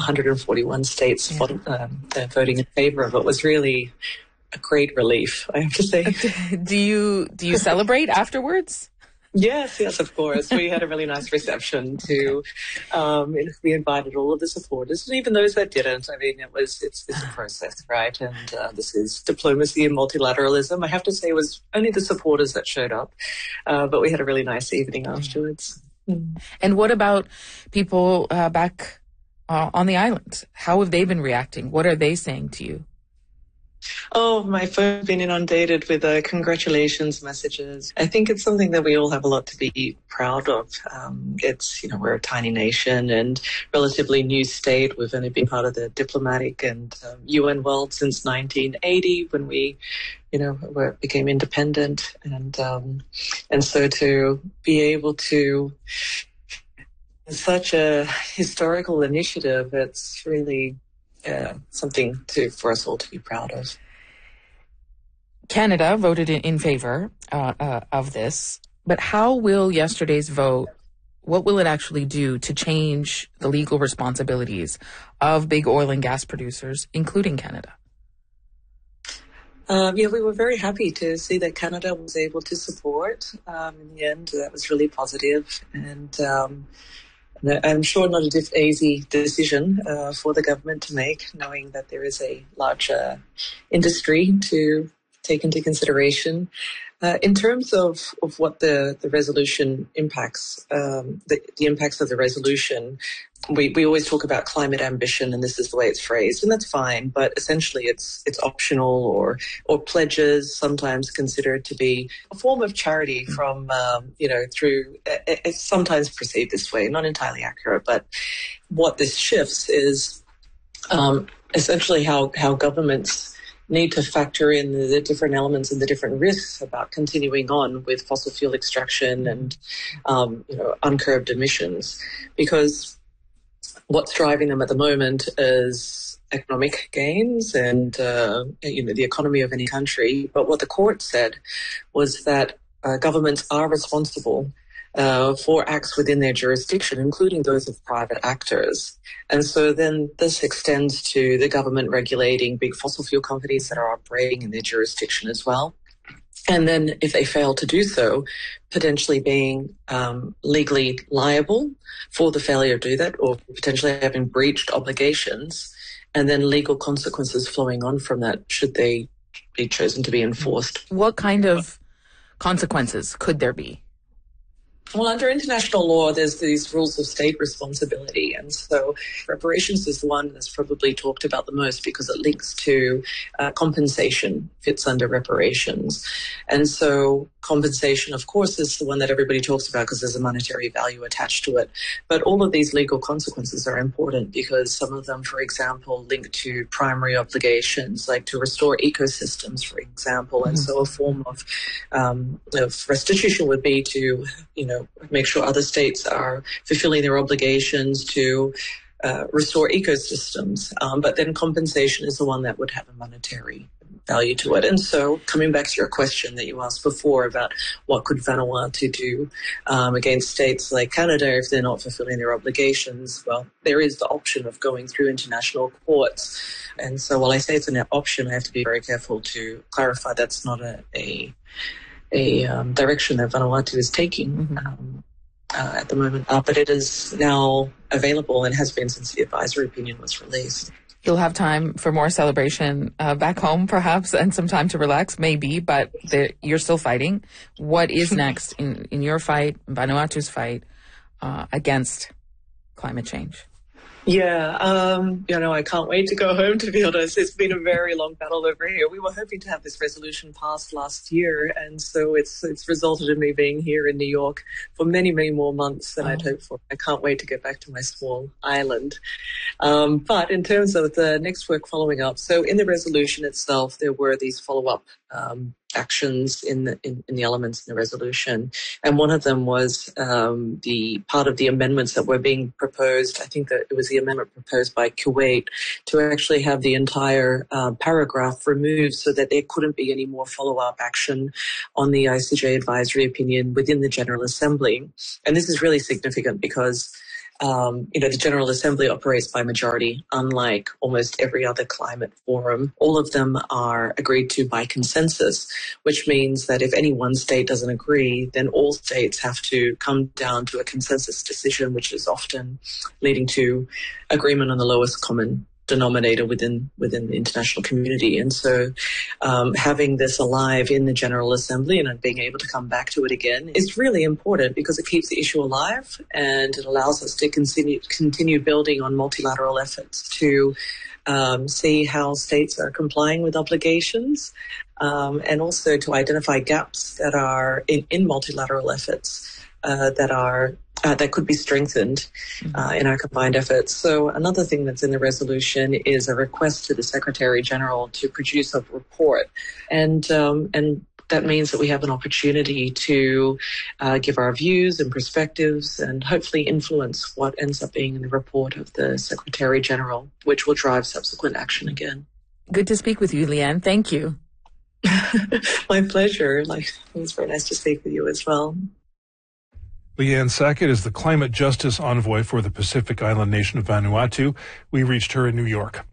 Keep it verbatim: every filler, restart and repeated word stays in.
hundred forty-one states Yeah. voting, um, uh, voting in favor of it was really a great relief, I have to say. Do you do you celebrate afterwards? Yes, yes, of course. We had a really nice reception to, um, we invited all of the supporters, and even those that didn't. I mean, it was, it's, it's a process, right? And uh, this is diplomacy and multilateralism. I have to say it was only the supporters that showed up, uh, but we had a really nice evening afterwards. Mm. And what about people uh, back uh, on the island? How have they been reacting? What are they saying to you? Oh, my phone has been inundated with uh, congratulations messages. I think it's something that we all have a lot to be proud of. Um, it's, you know, we're a tiny nation and relatively new state. We've only been part of the diplomatic and um, U N world since nineteen eighty when we, you know, were, became independent. And, um, and so to be able to, such a historical initiative, it's really Uh, something to for us all to be proud of. Canada voted in, in favor uh, uh, of this, but how will yesterday's vote, what will it actually do to change the legal responsibilities of big oil and gas producers, including Canada? Um, yeah, we were very happy to see that Canada was able to support. Um, in the end, that was really positive, and um, I'm sure not an easy decision uh, for the government to make, knowing that there is a large uh, industry to take into consideration. Uh, in terms of, of what the, the resolution impacts, um, the, the impacts of the resolution, we, we always talk about climate ambition, and this is the way it's phrased, and that's fine, but essentially it's it's optional or or pledges, sometimes considered to be a form of charity from, um, you know, through, it's sometimes perceived this way, not entirely accurate, but what this shifts is um, essentially how, how governments need to factor in the, the different elements and the different risks about continuing on with fossil fuel extraction and, um, you know, uncurbed emissions, because what's driving them at the moment is economic gains and, uh, you know, the economy of any country. But what the court said was that uh, governments are responsible uh, for acts within their jurisdiction, including those of private actors. And so then this extends to the government regulating big fossil fuel companies that are operating in their jurisdiction as well. And then if they fail to do so, potentially being um, legally liable for the failure to do that, or potentially having breached obligations, and then legal consequences flowing on from that should they be chosen to be enforced. What kind of consequences could there be? Well, under international law, there's these rules of state responsibility. And so reparations is the one that's probably talked about the most because it links to uh, compensation, fits under reparations. And so compensation, of course, is the one that everybody talks about because there's a monetary value attached to it. But all of these legal consequences are important because some of them, for example, link to primary obligations, like to restore ecosystems, for example. Mm-hmm. And so a form of, um, of restitution would be to, you know, make sure other states are fulfilling their obligations to uh, restore ecosystems. Um, but then compensation is the one that would have a monetary value to it. And so coming back to your question that you asked before about what could Vanuatu do um, against states like Canada if they're not fulfilling their obligations, well, there is the option of going through international courts. And so while I say it's an option, I have to be very careful to clarify that's not a, a a um, direction that Vanuatu is taking mm-hmm. um, uh, at the moment. Uh, but it is now available and has been since the advisory opinion was released. You'll have time for more celebration uh, back home, perhaps, and some time to relax, maybe, but the, you're still fighting. What is next in, in your fight, Vanuatu's fight, uh, against climate change? Yeah, um, you know, I can't wait to go home, to be honest. It's been a very long battle over here. We were hoping to have this resolution passed last year, and so it's it's resulted in me being here in New York for many, many more months than oh. I'd hoped for. I can't wait to get back to my small island. Um, but in terms of the next work following up, so in the resolution itself, there were these follow-up um, actions in the in, in the elements in the resolution, and one of them was um, the part of the amendments that were being proposed. I think that it was the amendment proposed by Kuwait to actually have the entire uh, paragraph removed so that there couldn't be any more follow-up action on the I C J advisory opinion within the General Assembly. And this is really significant because Um, you know, the General Assembly operates by majority, unlike almost every other climate forum. All of them are agreed to by consensus, which means that if any one state doesn't agree, then all states have to come down to a consensus decision, which is often leading to agreement on the lowest common denominator within within the international community. And so um, having this alive in the General Assembly and being able to come back to it again is really important because it keeps the issue alive and it allows us to continue continue building on multilateral efforts to um, see how states are complying with obligations um, and also to identify gaps that are in, in multilateral efforts uh, that are Uh, that could be strengthened uh, in our combined efforts. So another thing that's in the resolution is a request to the Secretary General to produce a report, and um, and that means that we have an opportunity to uh, give our views and perspectives and hopefully influence what ends up being in the report of the Secretary General, which will drive subsequent action again. Good to speak with you, Leanne. Thank you. My pleasure. Like, it was very nice to speak with you as well. Leanne Sackett is the Climate Justice Envoy for the Pacific Island nation of Vanuatu. We reached her in New York.